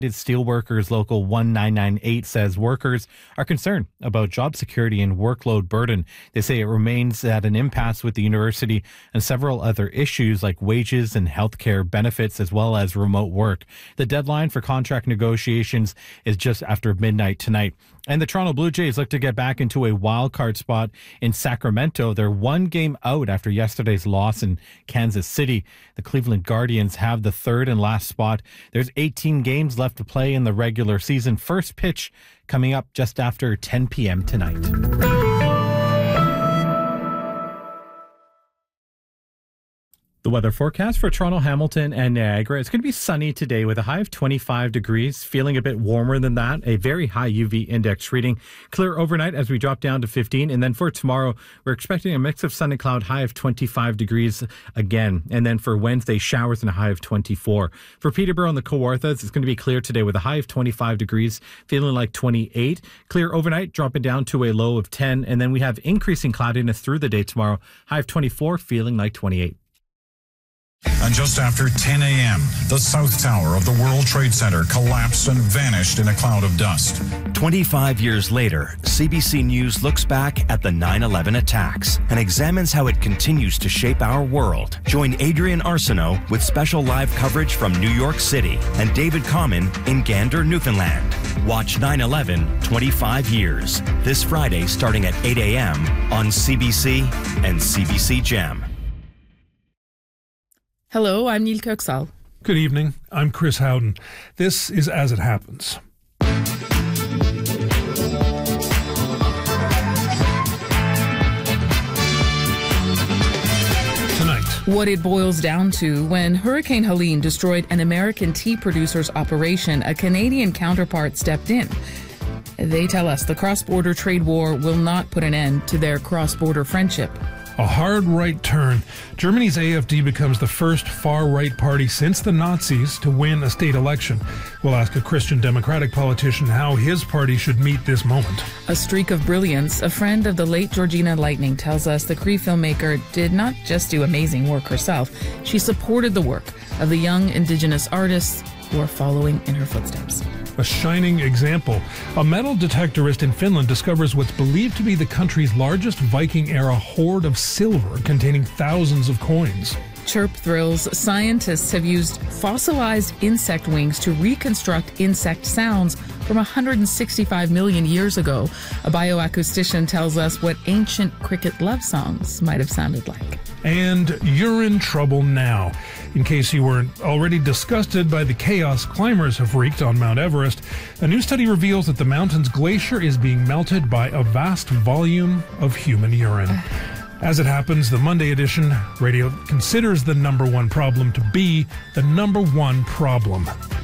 Steelworkers Local 1998 says workers are concerned about job security and workload burden. They say it remains at an impasse with the university and several other issues like wages and healthcare benefits as well as remote work. The deadline for contract negotiations is just after midnight tonight. And the Toronto Blue Jays look to get back into a wild card spot in Sacramento. They're one game out after yesterday's loss in Kansas City. The Cleveland Guardians have the third and last spot. There's 18 games left to play in the regular season. First pitch coming up just after 10 p.m. tonight. The weather forecast for Toronto, Hamilton, and Niagara. It's going to be sunny today with a high of 25 degrees, feeling a bit warmer than that. A very high UV index reading. Clear overnight as we drop down to 15. And then for tomorrow, we're expecting a mix of sun and cloud, high of 25 degrees again. And then for Wednesday, showers and a high of 24. For Peterborough and the Kawarthas, it's going to be clear today with a high of 25 degrees, feeling like 28. Clear overnight, dropping down to a low of 10. And then we have increasing cloudiness through the day tomorrow, high of 24, feeling like 28. And just after 10 a.m., the South Tower of the World Trade Center collapsed and vanished in a cloud of dust. 25 years later, CBC News looks back at the 9/11 attacks and examines how it continues to shape our world. Join Adrian Arsenault with special live coverage from New York City and David Common in Gander, Newfoundland. Watch 9/11 25 years this Friday starting at 8 a.m. on CBC and CBC Gem. Hello, I'm Neil Kirksall. Good evening. I'm Chris Howden. This is As It Happens. Tonight, What it boils down to: when Hurricane Helene destroyed an American tea producer's operation, a Canadian counterpart stepped in. They tell us the cross-border trade war will not put an end to their cross-border friendship. a hard right turn. Germany's AfD becomes the first far-right party since the Nazis to win a state election. We'll ask a Christian Democratic politician how his party should meet this moment. A streak of brilliance. A friend of the late Georgina Lightning tells us the Cree filmmaker did not just do amazing work herself. She supported the work of the young Indigenous artists who are following in her footsteps. A shining example. A metal detectorist in Finland discovers what's believed to be the country's largest Viking-era hoard of silver containing thousands of coins. Chirp thrills. Scientists have used fossilized insect wings to reconstruct insect sounds from 165 million years ago. A bioacoustician tells us what ancient cricket love songs might have sounded like. And you're in trouble now. In case you weren't already disgusted by the chaos climbers have wreaked on Mount Everest, a new study reveals that the mountain's glacier is being melted by a vast volume of human urine. As it happens, the Monday edition radio considers the number one problem to be the number one problem.